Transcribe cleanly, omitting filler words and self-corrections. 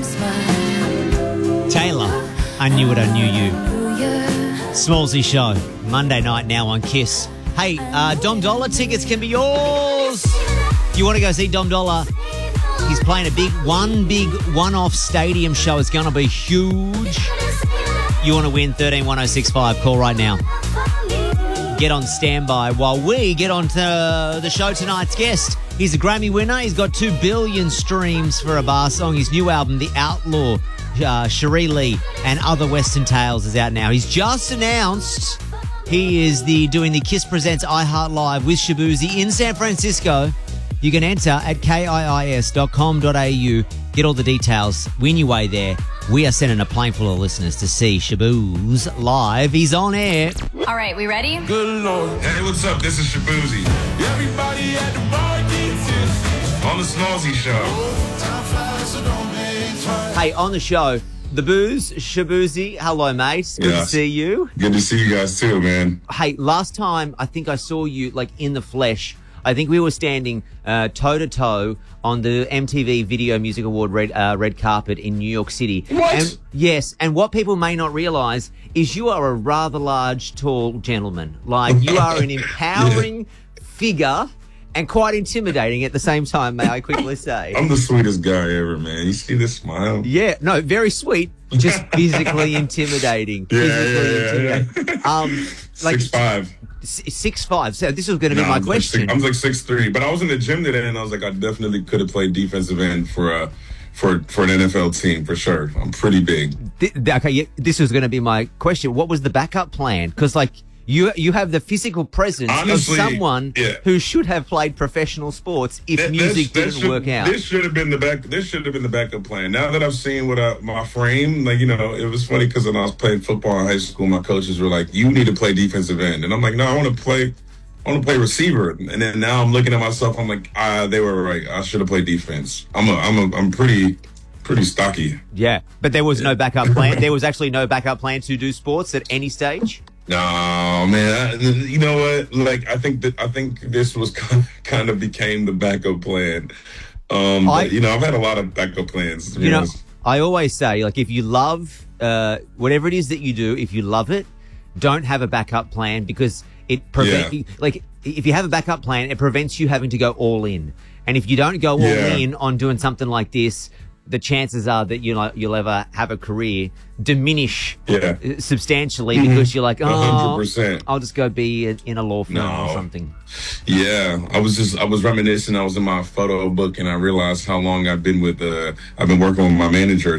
Taylor, I Knew It, I Knew You. Smallsy Show, Monday night now on KISS. Hey, Dom Dollar tickets can be yours. If you want to go see Dom Dollar, he's playing a big one-off stadium show. It's going to be huge. You want to win 131065. Call right now. Get on standby while we get on to the show tonight's guest. He's a Grammy winner. He's got 2 billion streams for a bar song. His new album, The Outlaw, Cherie Lee and Other Western Tales is out now. He's just announced he is doing the KISS Presents iHeart Live with Shaboozey in San Francisco. You can enter at kiis.com.au. Get all the details. Win your way there. We are sending a plane full of listeners to see Shabooz live. He's on air. All right, we ready? Good Lord. Hey, what's up? This is Shaboozey. Everybody at the bar gets it. On the Smallsy Show. Hey, on the show, The Booze, Shaboozey. Hello, mate. Good to see you. Good to see you guys too, man. Hey, last time I think I saw you like in the flesh. I think we were standing toe-to-toe on the MTV Video Music Award red carpet in New York City. What? And, yes, and what people may not realise is you are a rather large, tall gentleman. Like, you are an empowering figure and quite intimidating at the same time, may I quickly say. I'm the sweetest guy ever, man. You see this smile? Yeah, no, very sweet, just physically intimidating. Yeah. Like 6'5". 6'5". So this was going to be my question. I'm like 6'3", but I was in the gym today, and I was like, I definitely could have played defensive end for an NFL team for sure. I'm pretty big. Okay, this was going to be my question. What was the backup plan? Because like you have the physical presence of someone who should have played professional sports if music didn't work out. This should have been the backup plan. Now that I've seen what my frame, like, you know, it was funny because when I was playing football in high school, my coaches were like, "You need to play defensive end," and I'm like, "No, I want to play receiver." And then now I'm looking at myself, I'm like, they were right. I should have played defense. I'm pretty stocky. Yeah, but there was no backup plan. There was actually no backup plan to do sports at any stage. No, man. You know what? Like, I think this was kind of became the backup plan. But, you know, I've had a lot of backup plans. To be honest. I always say, like, if you love whatever it is that you do, if you love it, don't have a backup plan because it prevents. Like, if you have a backup plan, it prevents you having to go all in. And if you don't go all in on doing something like this, the chances are that you'll ever have a career diminish substantially because you're like, 100%. I'll just go be in a law firm or something. Yeah, I was reminiscing. I was in my photo book and I realized how long I've been working with my manager